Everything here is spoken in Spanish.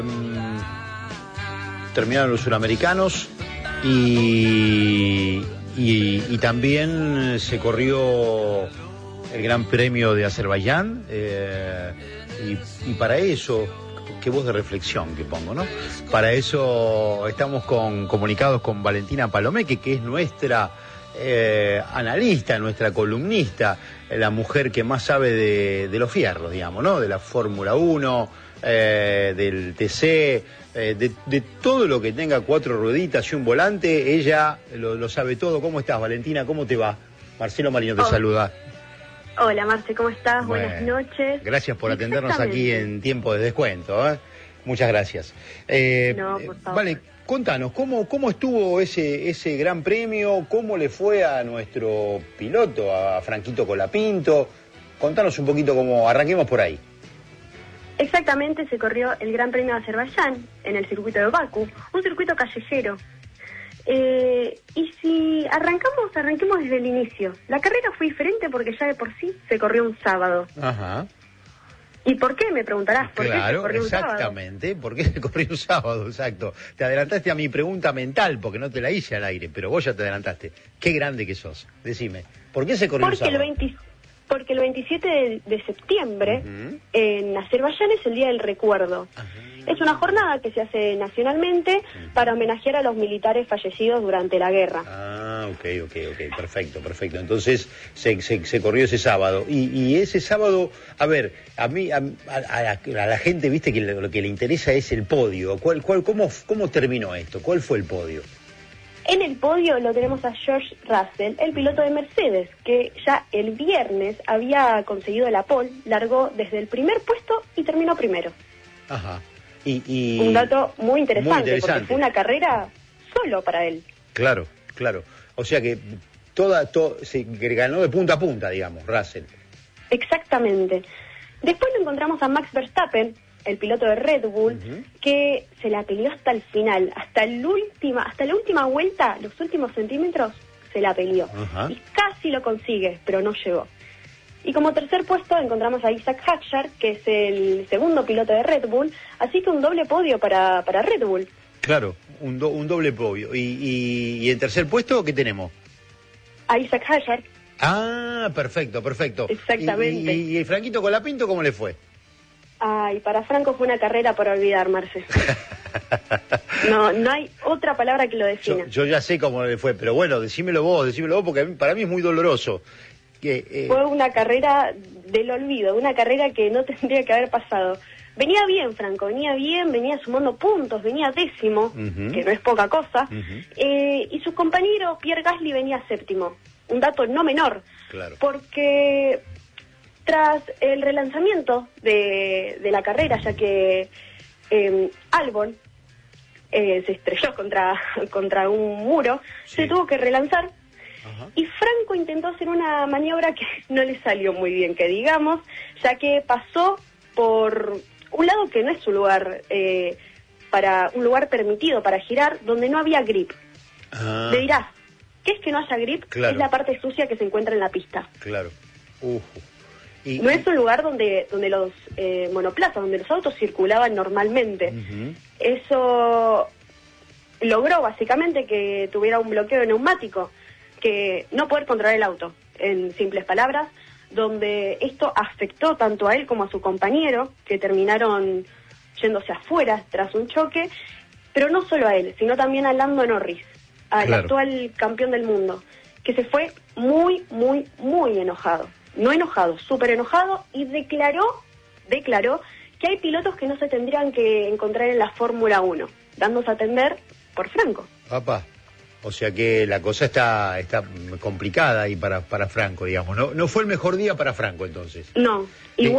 Terminaron los suramericanos y también se corrió el Gran Premio de Azerbaiyán y para eso, qué voz de reflexión que pongo, ¿no? Para eso estamos comunicados con Valentina Palomeque, que es nuestra analista, nuestra columnista, la mujer que más sabe de los fierros, digamos, ¿no? De la Fórmula 1, del TC, de todo lo que tenga cuatro rueditas y un volante. Ella lo sabe todo. ¿Cómo estás, Valentina? ¿Cómo te va? Marcelo Marino te saluda. Hola, Marce, ¿cómo estás? Bueno, buenas noches. Gracias por atendernos aquí en tiempo de descuento, ¿eh? Muchas gracias. No, por favor. Vale, contanos, ¿cómo estuvo ese gran premio? ¿Cómo le fue a nuestro piloto, a Franquito Colapinto? Contanos un poquito cómo, arranquemos por ahí. Exactamente, se corrió el Gran Premio de Azerbaiyán en el circuito de Bakú, un circuito callejero. Y si arranquemos desde el inicio. La carrera fue diferente porque ya de por sí se corrió un sábado. Ajá. ¿Y por qué? Me preguntarás. ¿Por qué se corrió un sábado? Exactamente. ¿Por qué se corrió un sábado? Exacto. Te adelantaste a mi pregunta mental, porque no te la hice al aire, pero vos ya te adelantaste. Qué grande que sos. Decime, ¿por qué se corrió un sábado? Porque el 27 de septiembre en Azerbaiyán es el Día del Recuerdo. Es una jornada que se hace nacionalmente para homenajear a los militares fallecidos durante la guerra. Ah, ok, perfecto. Entonces se corrió ese sábado. Y ese sábado, a ver, a la gente, viste, que lo que le interesa es el podio. ¿Cómo terminó esto? ¿Cuál fue el podio? En el podio lo tenemos a George Russell, el piloto de Mercedes, que ya el viernes había conseguido la pole, largó desde el primer puesto y terminó primero. Ajá. Un dato muy interesante, porque fue una carrera solo para él. Claro. O sea que que ganó de punta a punta, digamos, Russell. Exactamente. Después lo encontramos a Max Verstappen, el piloto de Red Bull, que se la peleó hasta el final, hasta la última vuelta, los últimos centímetros, se la peleó. Y casi lo consigue, pero no llegó. Y como tercer puesto encontramos a Isaac Hadjar, que es el segundo piloto de Red Bull, así que un doble podio para Red Bull. Claro, un doble podio. ¿Y en tercer puesto qué tenemos? A Isaac Hadjar. Ah, perfecto. Exactamente. ¿Y el Franquito Colapinto cómo le fue? Ay, para Franco fue una carrera por olvidar, Marce. No hay otra palabra que lo defina. Yo ya sé cómo le fue, pero bueno, decímelo vos, porque para mí es muy doloroso. Fue una carrera del olvido, una carrera que no tendría que haber pasado. Venía bien, Franco, venía sumando puntos, venía décimo, que no es poca cosa, y su compañero Pierre Gasly venía séptimo. Un dato no menor, claro. Porque tras el relanzamiento de la carrera, ya que Albon se estrelló contra un muro, se tuvo que relanzar. Y Franco intentó hacer una maniobra que no le salió muy bien, que digamos, ya que pasó por un lado que no es un lugar permitido para girar, donde no había grip. Le dirás, ¿qué es que no haya grip? Claro. Es la parte sucia que se encuentra en la pista. Claro. No es un lugar donde los monoplazas, donde los autos circulaban normalmente. Eso logró básicamente que tuviera un bloqueo neumático, que no poder controlar el auto, en simples palabras, donde esto afectó tanto a él como a su compañero, que terminaron yéndose afuera tras un choque, pero no solo a él, sino también a Lando Norris, al actual campeón del mundo, que se fue muy enojado. No enojado, súper enojado, y declaró que hay pilotos que no se tendrían que encontrar en la Fórmula 1, dándose a atender por Franco. Papá. O sea que la cosa está complicada ahí para Franco, digamos. No fue el mejor día para Franco, entonces. No.